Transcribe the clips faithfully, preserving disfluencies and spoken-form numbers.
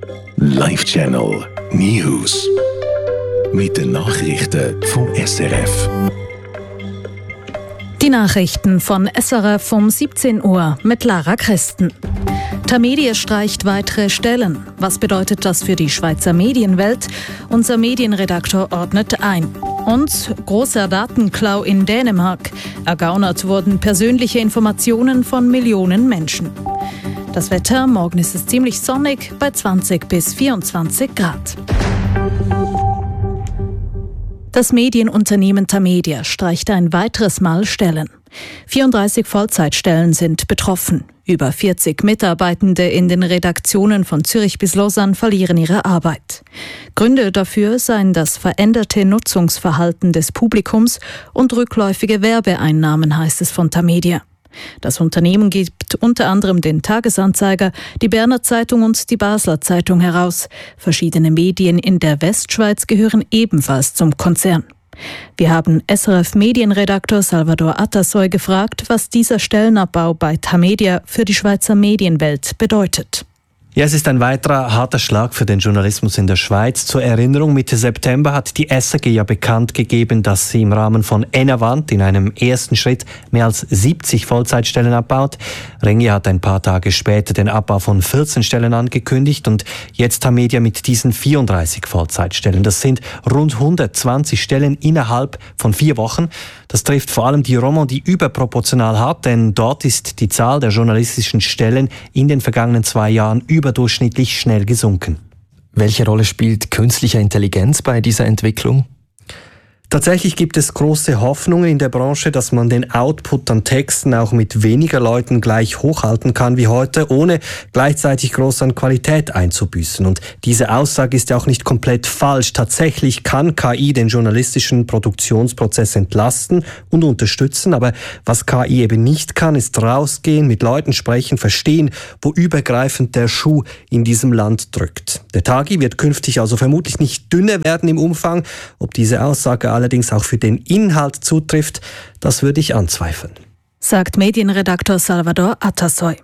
Live Channel News. Mit den Nachrichten vom S R F. Die Nachrichten von S R F um siebzehn Uhr mit Lara Christen. Tamedia streicht weitere Stellen. Was bedeutet das für die Schweizer Medienwelt? Unser Medienredaktor ordnet ein. Und großer Datenklau in Dänemark. Ergaunert wurden persönliche Informationen von Millionen Menschen. Das Wetter, morgen ist es ziemlich sonnig bei zwanzig bis vierundzwanzig Grad. Das Medienunternehmen Tamedia streicht ein weiteres Mal Stellen. vierunddreißig Vollzeitstellen sind betroffen. Über vierzig Mitarbeitende in den Redaktionen von Zürich bis Lausanne verlieren ihre Arbeit. Gründe dafür seien das veränderte Nutzungsverhalten des Publikums und rückläufige Werbeeinnahmen, heißt es von Tamedia. Das Unternehmen gibt unter anderem den Tagesanzeiger, die Berner Zeitung und die Basler Zeitung heraus. Verschiedene Medien in der Westschweiz gehören ebenfalls zum Konzern. Wir haben S R F-Medienredaktor Salvador Atasoy gefragt, was dieser Stellenabbau bei Tamedia für die Schweizer Medienwelt bedeutet. Ja, es ist ein weiterer harter Schlag für den Journalismus in der Schweiz. Zur Erinnerung, Mitte September hat die S R G ja bekannt gegeben, dass sie im Rahmen von Enervant in einem ersten Schritt mehr als siebzig Vollzeitstellen abbaut. Ringier hat ein paar Tage später den Abbau von vierzehn Stellen angekündigt und jetzt Tamedia mit diesen vierunddreißig Vollzeitstellen. Das sind rund hundertzwanzig Stellen innerhalb von vier Wochen. Das trifft vor allem die Romandie überproportional hart, denn dort ist die Zahl der journalistischen Stellen in den vergangenen zwei Jahren überdurchschnittlich schnell gesunken. Welche Rolle spielt künstliche Intelligenz bei dieser Entwicklung? Tatsächlich gibt es große Hoffnungen in der Branche, dass man den Output an Texten auch mit weniger Leuten gleich hochhalten kann wie heute, ohne gleichzeitig groß an Qualität einzubüßen. Und diese Aussage ist ja auch nicht komplett falsch. Tatsächlich kann K I den journalistischen Produktionsprozess entlasten und unterstützen. Aber was K I eben nicht kann, ist rausgehen, mit Leuten sprechen, verstehen, wo übergreifend der Schuh in diesem Land drückt. Der Tagi wird künftig also vermutlich nicht dünner werden im Umfang. Ob diese Aussage allerdings auch für den Inhalt zutrifft, das würde ich anzweifeln. Sagt Medienredaktor Salvador Atasoy.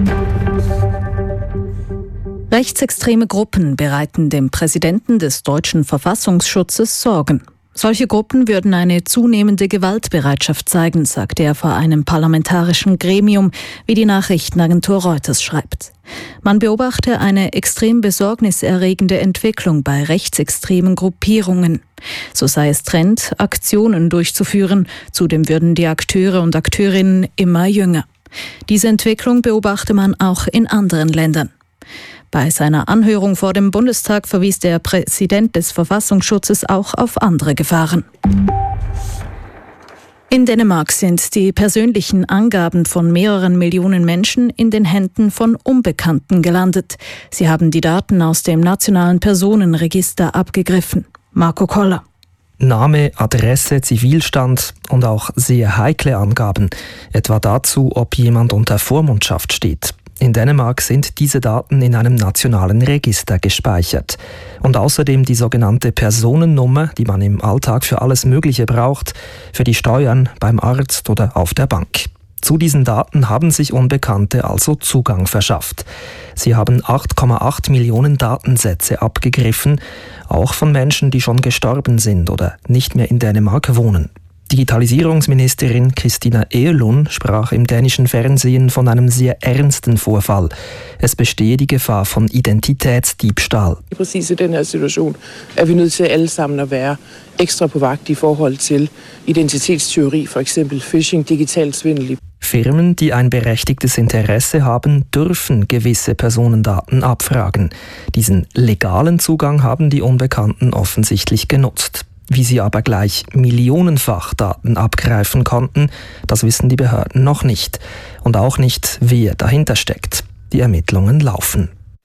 Rechtsextreme Gruppen bereiten dem Präsidenten des deutschen Verfassungsschutzes Sorgen. Solche Gruppen würden eine zunehmende Gewaltbereitschaft zeigen, sagte er vor einem parlamentarischen Gremium, wie die Nachrichtenagentur Reuters schreibt. Man beobachte eine extrem besorgniserregende Entwicklung bei rechtsextremen Gruppierungen. So sei es Trend, Aktionen durchzuführen. Zudem würden die Akteure und Akteurinnen immer jünger. Diese Entwicklung beobachte man auch in anderen Ländern. Bei seiner Anhörung vor dem Bundestag verwies der Präsident des Verfassungsschutzes auch auf andere Gefahren. In Dänemark sind die persönlichen Angaben von mehreren Millionen Menschen in den Händen von Unbekannten gelandet. Sie haben die Daten aus dem nationalen Personenregister abgegriffen. Marco Koller. Name, Adresse, Zivilstand und auch sehr heikle Angaben, etwa dazu, ob jemand unter Vormundschaft steht. In Dänemark sind diese Daten in einem nationalen Register gespeichert. Und außerdem die sogenannte Personennummer, die man im Alltag für alles Mögliche braucht, für die Steuern, beim Arzt oder auf der Bank. Zu diesen Daten haben sich Unbekannte also Zugang verschafft. Sie haben acht Komma acht Millionen Datensätze abgegriffen, auch von Menschen, die schon gestorben sind oder nicht mehr in Dänemark wohnen. Digitalisierungsministerin Christina Egelund sprach im dänischen Fernsehen von einem sehr ernsten Vorfall. Es bestehe die Gefahr von Identitätsdiebstahl. Præcis i den her situation er vi nødt til alle sammen at være ekstra på vagt i forhold til identitetstyveri, for eksempel phishing, digital svindel. Firmen, die ein berechtigtes Interesse haben, dürfen gewisse Personendaten abfragen. Diesen legalen Zugang haben die Unbekannten offensichtlich genutzt. Wie sie aber gleich millionenfach Daten abgreifen konnten, das wissen die Behörden noch nicht. Und auch nicht, wer dahinter steckt. Die Ermittlungen laufen.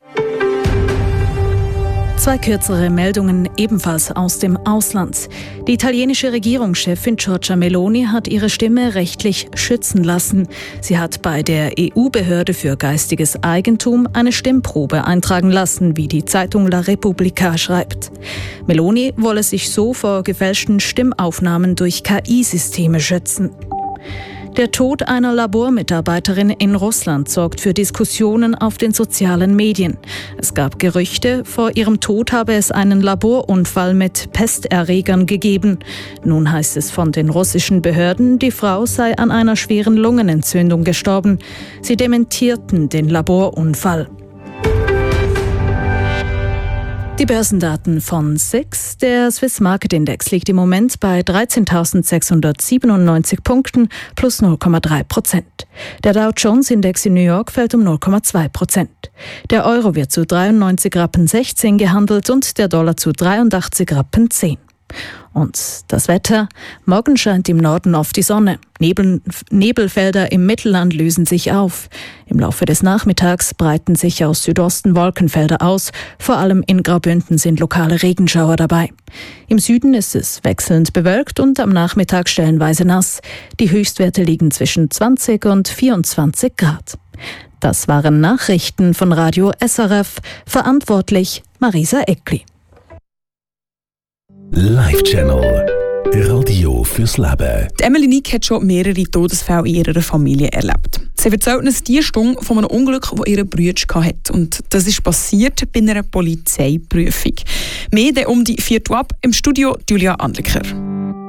Zwei kürzere Meldungen ebenfalls aus dem Ausland. Die italienische Regierungschefin Giorgia Meloni hat ihre Stimme rechtlich schützen lassen. Sie hat bei der E U-Behörde für geistiges Eigentum eine Stimmprobe eintragen lassen, wie die Zeitung La Repubblica schreibt. Meloni wolle sich so vor gefälschten Stimmaufnahmen durch K I-Systeme schützen. Der Tod einer Labormitarbeiterin in Russland sorgt für Diskussionen auf den sozialen Medien. Es gab Gerüchte, vor ihrem Tod habe es einen Laborunfall mit Pesterregern gegeben. Nun heißt es von den russischen Behörden, die Frau sei an einer schweren Lungenentzündung gestorben. Sie dementierten den Laborunfall. Die Börsendaten von S I X. Der Swiss Market Index liegt im Moment bei dreizehntausendsechshundertsiebenundneunzig Punkten plus null Komma drei Prozent. Der Dow Jones Index in New York fällt um null Komma zwei Prozent. Der Euro wird zu dreiundneunzig Rappen sechzehn gehandelt und der Dollar zu dreiundachtzig Rappen zehn. Und das Wetter? Morgen scheint im Norden oft die Sonne. Nebel, Nebelfelder im Mittelland lösen sich auf. Im Laufe des Nachmittags breiten sich aus Südosten Wolkenfelder aus. Vor allem in Graubünden sind lokale Regenschauer dabei. Im Süden ist es wechselnd bewölkt und am Nachmittag stellenweise nass. Die Höchstwerte liegen zwischen zwanzig und vierundzwanzig Grad. Das waren Nachrichten von Radio S R F. Verantwortlich Marisa Eckli. Live-Channel. Radio fürs Leben. Die Emily Nick hat schon mehrere Todesfälle in ihrer Familie erlebt. Sie erzählt uns diese Stunde von einem Unglück, das ihre Bruder hatte. Und das ist passiert bei einer Polizeiprüfung. Mehr um die vierte ab im Studio Julia Andliker.